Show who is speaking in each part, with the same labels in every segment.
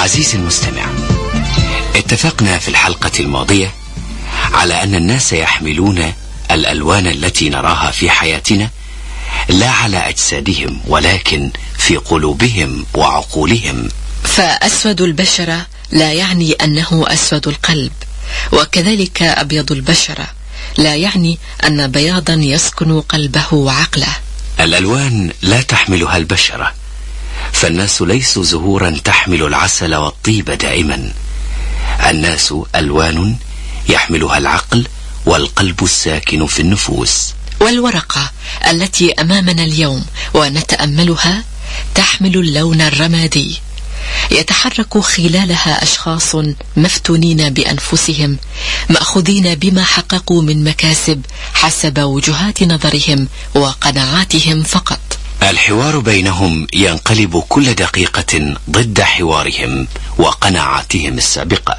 Speaker 1: عزيزي المستمع، اتفقنا في الحلقة الماضية على أن الناس يحملون الألوان التي نراها في حياتنا لا على أجسادهم ولكن في قلوبهم وعقولهم.
Speaker 2: فأسود البشرة لا يعني أنه أسود القلب، وكذلك أبيض البشرة لا يعني أن بياضا يسكن قلبه وعقله.
Speaker 1: الألوان لا تحملها البشرة، فالناس ليسوا زهورا تحمل العسل والطيب دائما. الناس ألوان يحملها العقل والقلب الساكن في النفوس.
Speaker 2: والورقة التي أمامنا اليوم ونتأملها تحمل اللون الرمادي، يتحرك خلالها أشخاص مفتونين بأنفسهم، مأخذين بما حققوا من مكاسب حسب وجهات نظرهم وقناعاتهم فقط.
Speaker 1: الحوار بينهم ينقلب كل دقيقة ضد حوارهم وقناعاتهم السابقة،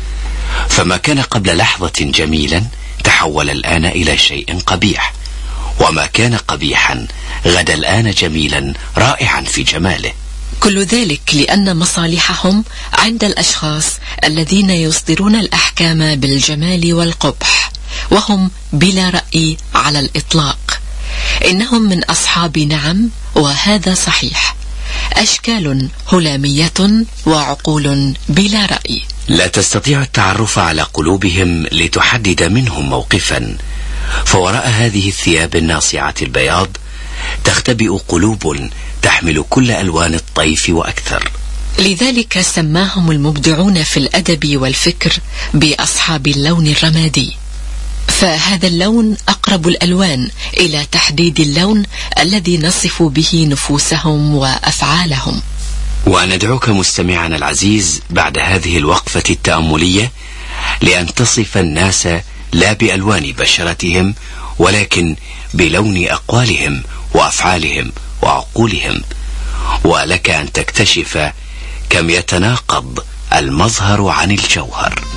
Speaker 1: فما كان قبل لحظة جميلا تحول الآن إلى شيء قبيح، وما كان قبيحا غدا الآن جميلا رائعا في جماله.
Speaker 2: كل ذلك لأن مصالحهم عند الأشخاص الذين يصدرون الأحكام بالجمال والقبح، وهم بلا رأي على الإطلاق. إنهم من أصحاب نعم، وهذا صحيح، أشكال هلامية وعقول بلا رأي.
Speaker 1: لا تستطيع التعرف على قلوبهم لتحدد منهم موقفا، فوراء هذه الثياب الناصعة البياض تختبئ قلوب تحمل كل ألوان الطيف وأكثر.
Speaker 2: لذلك سماهم المبدعون في الأدب والفكر بأصحاب اللون الرمادي، فهذا اللون أقرب الألوان إلى تحديد اللون الذي نصف به نفوسهم وأفعالهم.
Speaker 1: وندعوك مستمعنا العزيز بعد هذه الوقفة التأملية لأن تصف الناس لا بألوان بشرتهم ولكن بلون أقوالهم وأفعالهم وعقولهم، ولك أن تكتشف كم يتناقض المظهر عن الجوهر.